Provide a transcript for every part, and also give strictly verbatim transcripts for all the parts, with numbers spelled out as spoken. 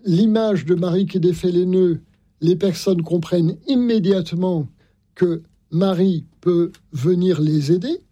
l'image de Marie qui défait les nœuds, les personnes comprennent immédiatement que Marie peut venir les aider.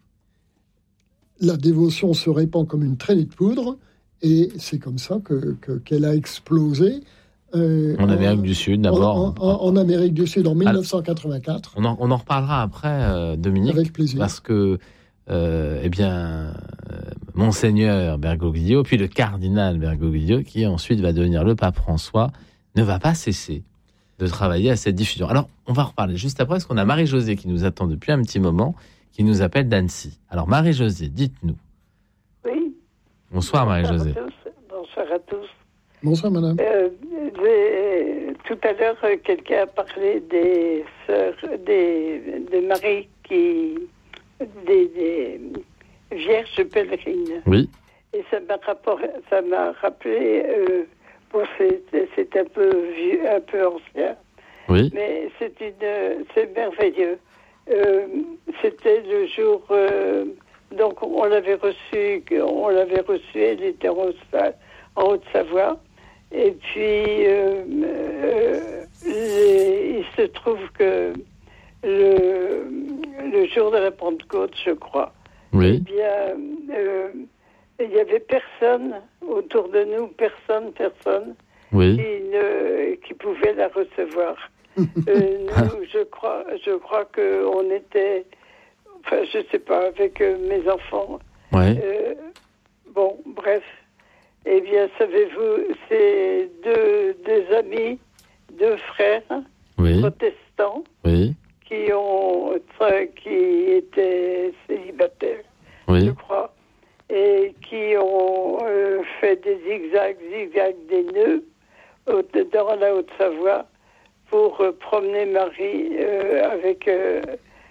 La dévotion se répand comme une traînée de poudre, et c'est comme ça que, que, qu'elle a explosé. Euh, en Amérique en, du Sud, d'abord. En, en, en Amérique du Sud, en dix-neuf cent quatre-vingt-quatre. On en, on en reparlera après, euh, Dominique. Avec plaisir. Parce que, euh, eh bien, euh, Monseigneur Bergoglio, puis le cardinal Bergoglio, qui ensuite va devenir le pape François, ne va pas cesser de travailler à cette diffusion. Alors, on va reparler juste après, parce qu'on a Marie-Josée qui nous attend depuis un petit moment, qui nous appelle d'Annecy. Alors, Marie-Josée, dites-nous. Oui. Bonsoir, Marie-Josée. Bonsoir à tous. Bonsoir à tous. Bonsoir, madame. Euh, tout à l'heure, quelqu'un a parlé des sœurs, des, de Marie qui, des, des vierges pèlerines. Oui. Et ça m'a, rapport, ça m'a rappelé, euh, bon, c'est, c'est un peu vieux, un peu ancien. Oui. Mais c'est une, c'est merveilleux. Euh, c'était le jour, euh, donc on l'avait reçu, on l'avait reçu, elle était en, en Haute-Savoie. Et puis, euh, euh, les, il se trouve que le, le jour de la Pentecôte, je crois, oui. eh bien, euh, il n'y avait personne autour de nous, personne, personne, oui. qui, ne, qui pouvait la recevoir. euh, nous, je crois, je crois qu'on était, enfin, je sais pas, avec euh, mes enfants. Ouais. Euh, bon, bref. Eh bien, savez-vous, c'est deux, deux amis, deux frères oui. protestants oui. qui ont, qui étaient célibataires, oui. je crois, et qui ont euh, fait des zigzags, zigzags des nœuds dans la Haute-Savoie pour euh, promener Marie euh, avec euh,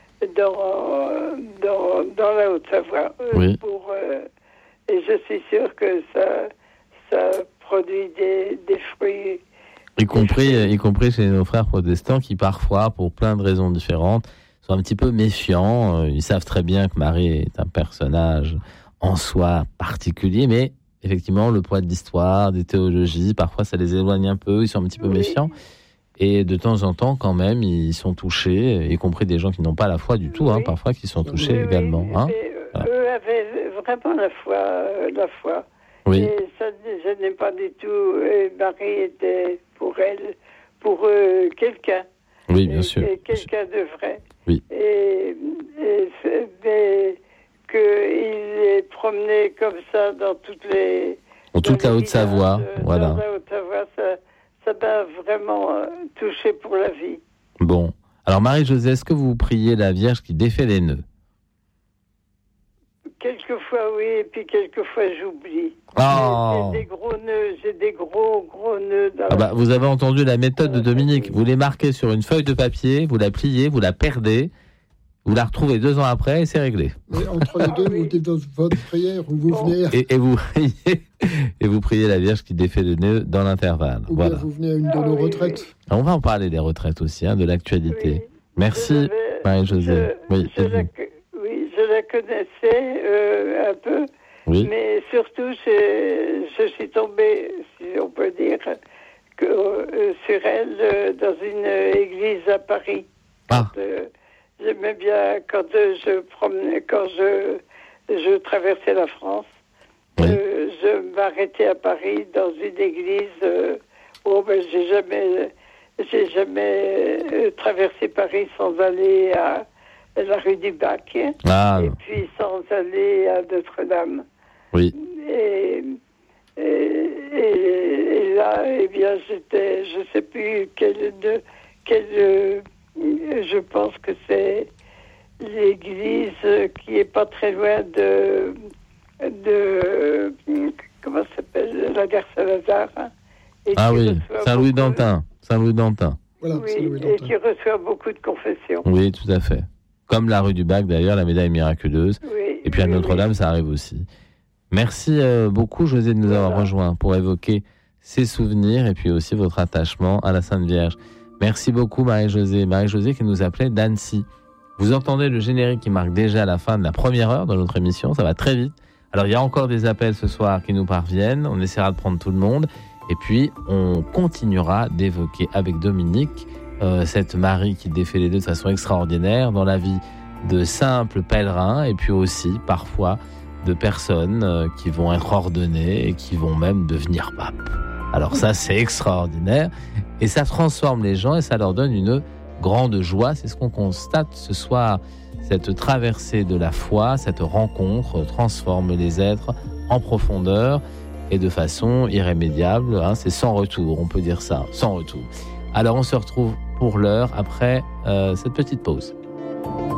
dans, dans dans la Haute-Savoie. Euh, oui. Pour euh, et je suis sûre que ça ça produit des, des fruits. Y compris, y compris chez nos frères protestants qui parfois, pour plein de raisons différentes, sont un petit peu méfiants. Ils savent très bien que Marie est un personnage en soi particulier, mais effectivement, le poids de l'histoire, des théologies, parfois ça les éloigne un peu, ils sont un petit peu oui. méfiants. Et de temps en temps, quand même, ils sont touchés, y compris des gens qui n'ont pas la foi du tout, oui. hein, parfois qui sont touchés oui, également. Oui, hein. Voilà. Eux avaient vraiment la foi, euh, la foi. Oui. Et ça, je n'ai pas du tout. Et Marie était pour elle, pour euh, quelqu'un. Oui, bien sûr. Et quelqu'un de vrai. Oui. Et, et mais qu'il est promené comme ça dans toutes les. Dans toute la Haute-Savoie, euh, voilà. Dans la Haute-Savoie, ça, ça m'a vraiment euh, touché pour la vie. Bon. Alors, Marie-Josée, est-ce que vous priez la Vierge qui défait les nœuds ? Quelquefois, oui, et puis quelquefois, j'oublie. Oh. J'ai, j'ai des gros nœuds, j'ai des gros, gros nœuds. Dans ah bah, la... Vous avez entendu la méthode de Dominique. Vous les marquez sur une feuille de papier, vous la pliez, vous la perdez, vous la retrouvez deux ans après et c'est réglé. Mais entre les deux, ah, vous oui. dites votre prière ou vous bon. venez... Et, et, vous priez, et vous priez la Vierge qui défait les nœuds dans l'intervalle. Ou voilà. bien vous venez à une de nos ah, retraites. Oui. On va en parler des retraites aussi, hein, de l'actualité. Oui. Merci, Marie-Josée. Je, oui, je la, oui, je la connaissais euh, un peu, oui. mais surtout, je, je suis tombée, si on peut dire, que, euh, sur elle euh, dans une église à Paris. Ah. Quand, euh, j'aimais bien quand euh, je promenais, quand je, je traversais la France, oui. euh, je m'arrêtais à Paris dans une église euh, où ben, j'ai jamais... J'ai jamais euh, traversé Paris sans aller à, à la rue du Bac, ah, et puis sans aller à Notre-Dame. Oui. Et, et, et, et là, eh bien, j'étais, je ne sais plus quelle, de, quelle, euh, je pense que c'est l'église qui est pas très loin de, de comment ça s'appelle, la gare Saint-Lazare. Ah oui, Saint-Louis-d'Antin. Saint-Louis-d'Antin. Voilà, oui, Saint-Louis-d'Antin. Et qui reçoit beaucoup de confessions. Oui, tout à fait. Comme la rue du Bac, d'ailleurs, la médaille miraculeuse. Oui, et puis à oui, Notre-Dame, oui. ça arrive aussi. Merci euh, beaucoup, José, de nous voilà. avoir rejoints pour évoquer ces souvenirs et puis aussi votre attachement à la Sainte Vierge. Merci beaucoup, Marie-Josée. Marie-Josée qui nous appelait d'Annecy. Vous entendez le générique qui marque déjà la fin de la première heure de notre émission. Ça va très vite. Alors, il y a encore des appels ce soir qui nous parviennent. On essaiera de prendre tout le monde. Et puis, on continuera d'évoquer avec Dominique euh, cette Marie qui défait les deux de façon extraordinaire dans la vie de simples pèlerins et puis aussi, parfois, de personnes euh, qui vont être ordonnées et qui vont même devenir papes. Alors ça, c'est extraordinaire et ça transforme les gens et ça leur donne une grande joie. C'est ce qu'on constate ce soir. Cette traversée de la foi, cette rencontre transforme les êtres en profondeur et de façon irrémédiable. Hein, c'est sans retour, on peut dire ça, sans retour. Alors on se retrouve pour l'heure après euh, cette petite pause.